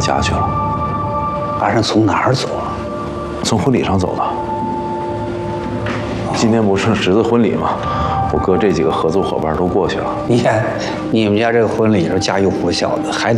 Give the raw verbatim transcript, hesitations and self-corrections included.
下去了。 俺是从哪儿走啊？ 从婚礼上走的。今天不是侄子婚礼吗？我哥这几个合作伙伴都过去了。 你看，你们家这个婚礼是家喻户晓的，还